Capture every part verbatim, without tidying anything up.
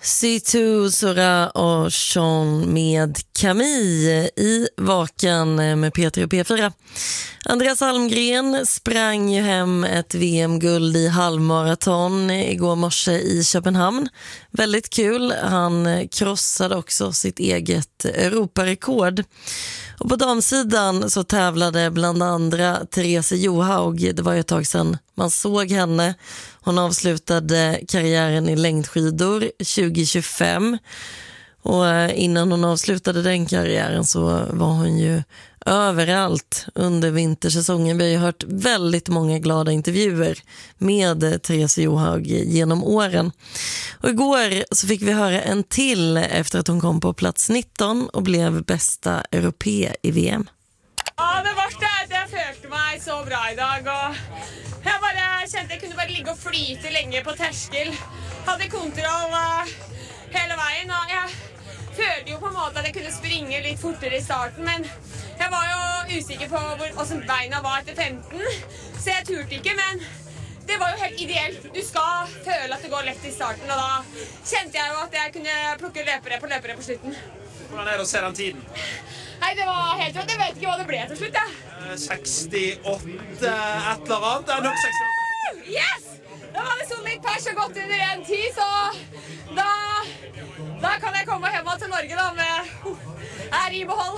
Situ Sora och Sean med Camille i Vakan med P tre och P fyra. Andreas Almgren sprang ju hem ett V M-guld i halvmaraton igår morse i Köpenhamn. Väldigt kul. Han krossade också sitt eget Europarekord. Och på damsidan så tävlade bland andra Therese Johaug. Det var ju ett tag sedan man såg henne. Hon avslutade karriären i längdskidor tjugo tjugofem. Och innan hon avslutade den karriären så var hon ju överallt under vintersäsongen. Vi har ju hört väldigt många glada intervjuer med Therese Johaug genom åren. Och igår så fick vi höra en till efter att hon kom på plats nitton och blev bästa europé i V M. Ja, det var det. Jag følte mig så bra idag och jag bara kände jag kunde bara ligga och flyta länge på terskel. Hade kontroll hela vägen och jag følte ju på en måte att jag kunde springa lite fortare i starten, men jag var ju usikker på hur som beina var efter femton, så jag turte inte, men det var ju helt ideellt. Du ska føle att det går lätt i starten, och då kände jag ju att jag kunde plocka löpare på löpare på slutten. Hvordan er det å se den tiden? Nej, det var helt rått. Jag vet inte vad det blev till slut. Ja. sekstiåtte et eller annet. Det er nok sekstiåtte. Yes! Da var det så litt pers og gått under en tid, så da, da kan jeg komme hjem til Norge da med er i behold.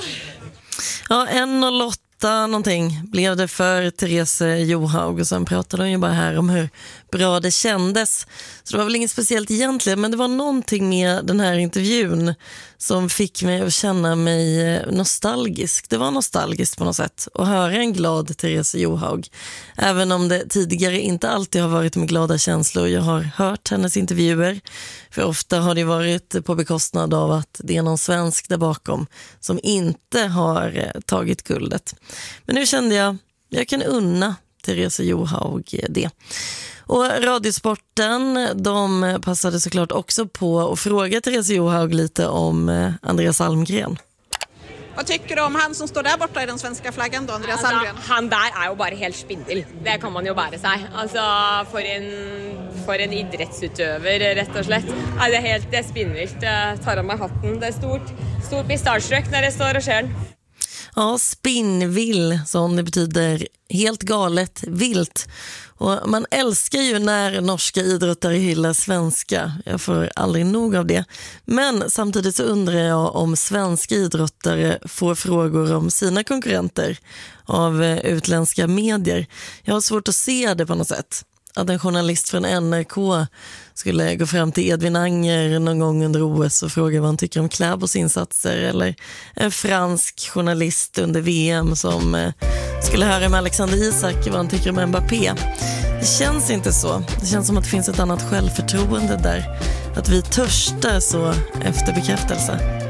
Ja, en noll åtta någonting blev det för Therese Johaug, och sen pratade hon ju bara här om hur bra det kändes. Så det var väl inget speciellt egentligen, men det var någonting med den här intervjun som fick mig att känna mig nostalgisk. Det var nostalgiskt på något sätt att höra en glad Therese Johaug. Även om det tidigare inte alltid har varit med glada känslor. Jag har hört hennes intervjuer. För ofta har det varit på bekostnad av att det är någon svensk där bakom som inte har tagit guldet. Men nu kände jag, jag kan unna Therese Johaug det. Och Radiosporten, de passade såklart också på att fråga Therese Johaug lite om Andreas Almgren. Vad tycker du om han som står där borta i den svenska flaggan då, Andreas Altså, Almgren? han där är ju bara helt spindel. Det kan man ju bara säga. Alltså, för en, för en idrottsutövare, rätt och slett. Ja, det är helt det är spindelt. Jag tar av mig hatten. Det är stort, stort bli starstruck när det står och sker. Ja, spinnvill, som det betyder helt galet, vilt. Och man älskar ju när norska idrottare hyllar svenska. Jag får aldrig nog av det. Men samtidigt så undrar jag om svenska idrottare får frågor om sina konkurrenter av utländska medier. Jag har svårt att se det på något sätt. Att en journalist från N R K skulle gå fram till Edvin Anger någon gång under O S och fråga vad han tycker om Kläbos insatser, eller en fransk journalist under V M som skulle höra med Alexander Isak vad han tycker om Mbappé. Det känns inte så. Det känns som att det finns ett annat självförtroende där. Att vi törstar så efter bekräftelse.